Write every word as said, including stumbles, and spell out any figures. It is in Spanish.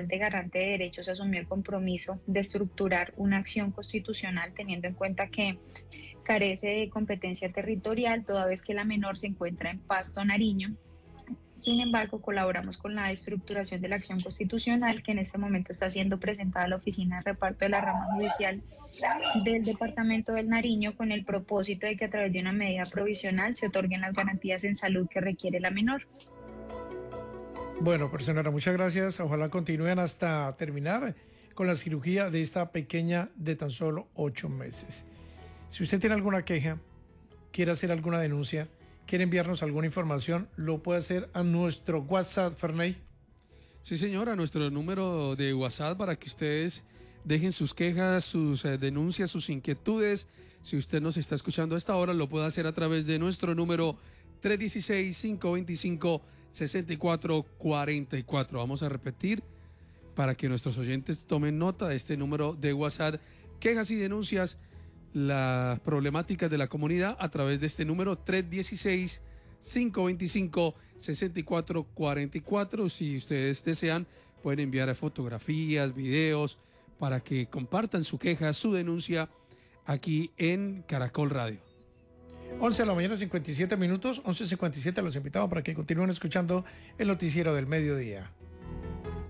rol de garante de derechos, asumió el compromiso de estructurar una acción constitucional teniendo en cuenta que carece de competencia territorial, toda vez que la menor se encuentra en Pasto, Nariño. Sin embargo, colaboramos con la estructuración de la acción constitucional que en este momento está siendo presentada a la Oficina de Reparto de la Rama Judicial del Departamento del Nariño con el propósito de que a través de una medida provisional se otorguen las garantías en salud que requiere la menor. Bueno, personera, muchas gracias. Ojalá continúen hasta terminar con la cirugía de esta pequeña de tan solo ocho meses. Si usted tiene alguna queja, quiere hacer alguna denuncia, quiere enviarnos alguna información, lo puede hacer a nuestro WhatsApp, Ferney. Sí, señor, a nuestro número de WhatsApp para que ustedes dejen sus quejas, sus eh, denuncias, sus inquietudes. Si usted nos está escuchando a esta hora, lo puede hacer a través de nuestro número tres uno seis, cinco dos cinco, seis cuatro cuatro cuatro. Vamos a repetir para que nuestros oyentes tomen nota de este número de WhatsApp. Quejas y denuncias, las problemáticas de la comunidad a través de este número tres uno seis, cinco dos cinco, seis cuatro cuatro cuatro. Si ustedes desean, pueden enviar fotografías, videos para que compartan su queja, su denuncia aquí en Caracol Radio. once de la mañana, cincuenta y siete minutos, once cincuenta y siete. Los invitamos para que continúen escuchando el noticiero del mediodía.